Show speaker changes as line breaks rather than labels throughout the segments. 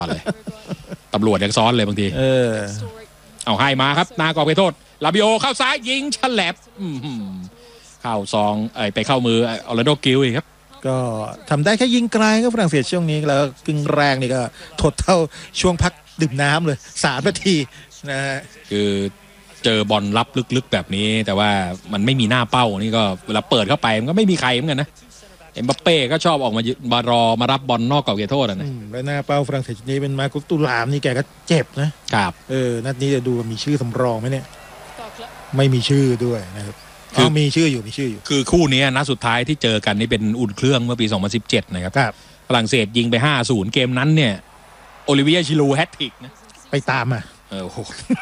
อะไรตำรวจยังซ้อนเลยบางทีเอาให้มาครับนากอบไปโทษลาบิโอเข้าซ้ายยิงฉลับเข้าซองไปเข้ามือออร์แลนโดกิลอีกครับ
ก็ทำได้แค่ยิงไกลก็ฝรั่งเศสช่วงนี้แล้วกึ่งแรงนี่ก็ทดเท่าช่วงพักดื่มน้ำเลย3 นาทีนะฮะ
คือเจอบอลรับลึกๆแบบนี้แต่ว่ามันไม่มีหน้าเป้านี่ก็เวลาเปิดเข้าไปมันก็ไม่มีใครเหมือนกันนะเอ็มบัปเป้ก็ชอบออกมารอมารับบอลนอกกรอบเขตโทษนะ
แล้วหน้าเป้าฝรั่งเศสนี้เป็นมาร์กุสตุลามนี่แกก็เจ็บนะครับนัดนี้จะดูมีชื่อสำรองไหมเนี่ยไม่มีชื่อด้วยนะครับมีชื่ออยู่
คือคู่นี้นัดสุดท้ายที่เจอกันนี่เป็นอุ่นเครื่องเมื่อปี2017นะครับฝรั่งเศสยิงไป 5-0 เกมนั้นเนี่ยโอลิเวียชิลูแฮตทริกนะ
ไปตาม
โอ้โห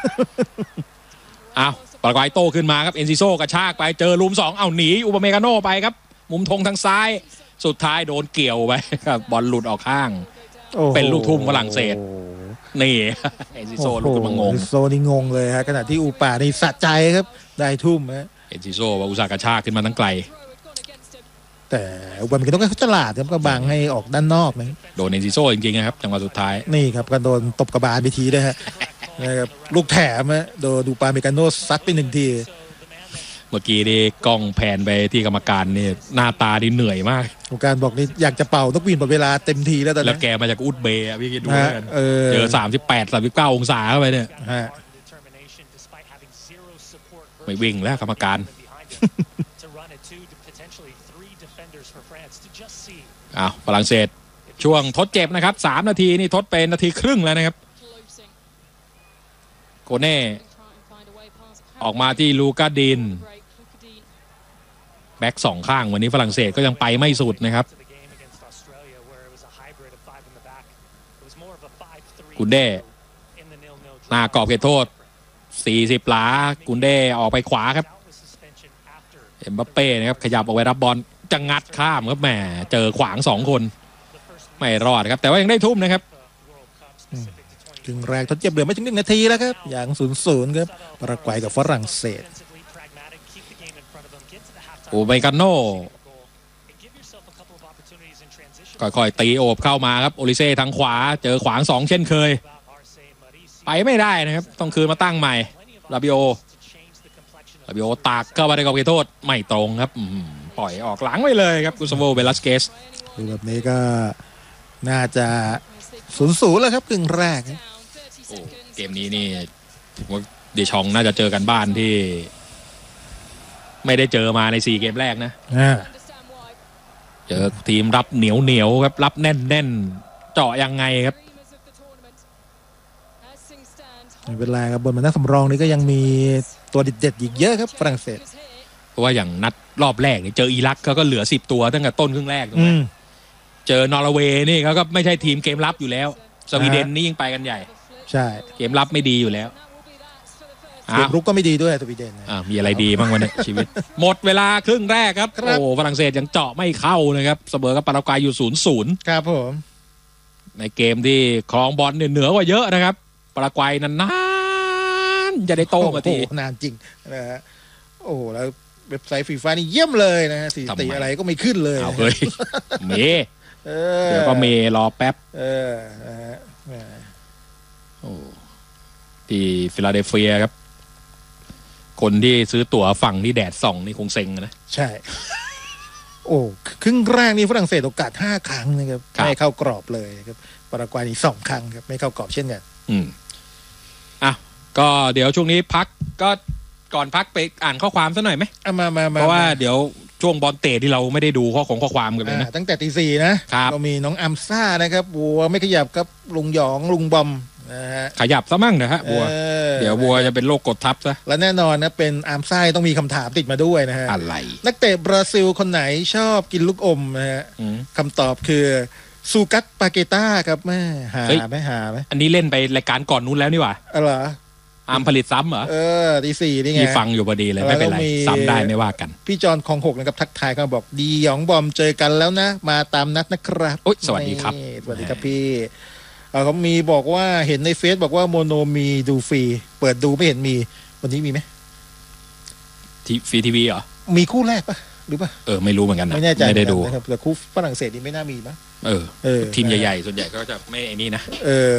เอาปารากวัยโตขึ้นมาครับเอนซิโซกระชากไปเจอลุม2เอาหนีอุปเมกาโนไปครับมุมธงทางซ้ายสุดท้ายโดนเกี่ยวไปครับบอลหลุดออกข้างเป็นลูกทุ่มฝรั่งเศสนี่เอนซิโซลุกขึ้นมางง
โซนี่งงเลยฮะขณะที่อูปานี่สะใจครับได้ทุ่มฮะ
เอนซิโซว่าอุตส่าห์กระชากขึ้นมาทั้งไกล
แต่อุปเมกาโนก็ฉลาดครับก็บังให้ออกด้านนอกนะ
โดนเอนซิโซจริงๆนะครับจังหวะสุดท้าย
นี่ครับก็โดนตบกระบาลไปทีด้วยฮะนะครับลูกแถมโดนดูปาเมกาโนซัดไป1 ที
เมื่อกี้นี่กล้องแผนไปที่กรรมการนี่หน้าตาดีเหนื่อยมาก
กรรมการบอกนี่อยากจะเป่านกหวีดหมดเวลาเต็มทีแล้วตอนนี้
แล้วแกมาจากอุซเบย์พี่คิดดูกันเจอ38-39 องศาเข้าไปเนี่ยไม่วิ่งแล้วกรรมการฝรั่งเศสช่วงทดเจ็บนะครับ3 นาทีนี่ทดเป็น1 นาทีครึ่งแล้วนะครับโกเน่ออกมาที่ลูกาดินแบ็ก2 ข้างวันนี้ฝรั่งเศสก็ยังไปไม่สุดนะครับกุนเด้หน้ากรอบเขตโทษ40 หลากุนเด้ออกไปขวาครับเอ็มบัปเป้นะครับขยับออกไปรับบอลจะงัดข้ามครับแหมเจอขวาง2 คนไม่รอดครับแต่ว่ายังได้ทุ่มนะครับ
ถึงแรงทดเจ็บเหลือไม่ถึง1 นาทีแล้วครับอย่าง0-0ครับปารากวัยกับฝรั่งเศส
โอเมกาโนค่อยๆตีโอบเข้ามาครับโอลิเซ่ทางขวาเจอขวาง2เช่นเคยไปไม่ได้นะครับต้องคืนมาตั้งใหม่ลาบิโอตากเข้าไปในกรอบเขตโทษไม่ตรงครับปล่อยออกหลังไปเลยครับกุสโวเวลัสเกส
ดูแบบนี้ก็น่าจะ0-0แล้วครับครึ่งแรก
เกมนี้นี่ถือว่าเดชองน่าจะเจอกันบ้านที่ไม่ได้เจอมาใน4 เกมแรกนะเจอทีมรับเหนียวครับรับแน่นเจาะยังไงครับ
ไม่เป็นไรครับบนมันนักสำรองนี่ก็ยังมีตัวเด็ดๆอีกเยอะครับฝรั่งเศส
เพราะว่าอย่างนัดรอบแรกนี่เจออิรักเขาก็เหลือ10 ตัวตั้งแต่ต้นครึ่งแรกถูกไหมเจอนอร์เวย์นี่เขาก็ไม่ใช่ทีมเกมรับอยู่แล้วสวีเดนนี่ยิ่งไปกันใหญ่
ใช่
เกมรับไม่ดีอยู่แล้ว
เกมรุกก็ไม่ดีด้วยสวีเดน
มีอะไรดีบ้างวันนี้ชีวิตหมดเวลาครึ่งแรกครับโอ้ฝรั่งเศสยังเจาะไม่เข้านะครับเสมอกับปารากวัยอยู่0-0
ครับผม
ในเกมที่ครองบอลเหนือกว่าเยอะนะครับปารากวัยนานๆจะได้โต้มาที
นานจริงนะฮะโอ้แล้วเว็บไซต์ฟีฟ่านี่เยี่ยมเลยนะสถิติอะไรก็ไม่ขึ้นเลย
เอาเลยเมเดี๋ยวก็เมรอแป๊บที่ฟิลาเดลเฟียครับคนที่ซื้อตั๋วฝั่งที่แดดส่องนี่คงเซ็งนะ
ใช่โอ้ครึ่งแรกนี่ฝรั่งเศสโอกาส5 ครั้งนะครับไม่เข้ากรอบเลยครับปารากวัยนี่2 ครั้งครับไม่เข้ากรอบเช่นกัน
ก็เดี๋ยวช่วงนี้พักก็ก่อนพักไปอ่านข้อความซะหน่อยไหม
มา
เพราะว่าเดี๋ยวช่วงบอลเตะที่เราไม่ได้ดูข้อความกันเลยนะ
ตั้งแต่ตี 4นะก็มีน้องอัมซ่านะครับบัวไม่ขยับกับลุงหยองลุงบอมนะฮะ
ขยับซะมั่งนะฮะบัวเดี๋ยวบัวจะเป็นโรคกดทับซะ
และแน่นอนนะเป็นอัมซ่าต้องมีคำถามติดมาด้วยนะฮะ
อะไร
นักเตะบราซิลคนไหนชอบกินลูกอมนะฮะคำตอบคือซูกัสปาเกต้าครับแม่หาไหม
อันนี้เล่นไปรายการก่อนนู้นแล้วนี่หว่า
เหรอ
อามผลิตซ้ำเหรอ
ตี 4นี่ไง
ที่ฟังอยู่พอดีเลยไม่เป็นไรซ้ำได้ไม่ว่ากัน
พี่จอนของ6นะครับทักทายเขาบอกดีหยองบอมเจอกันแล้วนะมาตามนัดนะครับ
สวัสดีครับ
สวัสดีครับพี่เขามีบอกว่าเห็นในเฟซบอกว่าโมโนมีดูฟรีเปิดดูไม่เห็นมีวันนี้มีไหม
ฟรีทีวีเหรอ
มีคู่แรกปะหรือเปล่า
ไม่รู้เหมือนกันนะ
ไม่แน่ใจ
ไม่ได้ดู
นะครับแต่คู่ฝรั่งเศสนี่ไม่น่ามีมั้งที
มใหญ่ๆส่วนใหญ่ก็จะไม่ไอ้นี่นะ